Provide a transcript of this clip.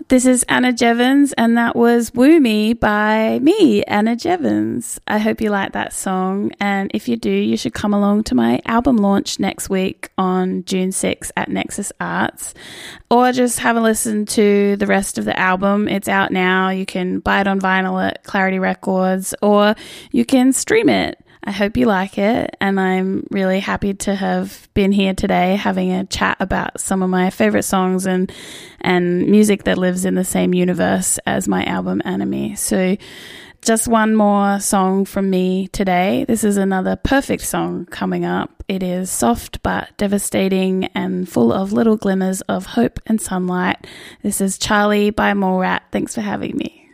This is Anna Jevons, and that was Woo Me by me, Anna Jevons. I hope you like that song, and if you do, you should come along to my album launch next week on June 6th at Nexus Arts, or just have a listen to the rest of the album. It's out now. You can buy it on vinyl at Clarity Records, or you can stream it. I hope you like it, and I'm really happy to have been here today having a chat about some of my favorite songs and music that lives in the same universe as my album Anime. So just one more song from me today. This is another perfect song coming up. It is soft but devastating and full of little glimmers of hope and sunlight. This is Charlie by Mallrat. Thanks for having me.